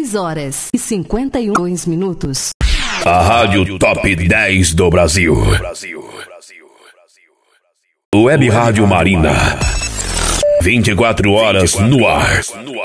6h51. A Rádio Top 10 do Brasil. Web Rádio Marina. 24 horas no ar.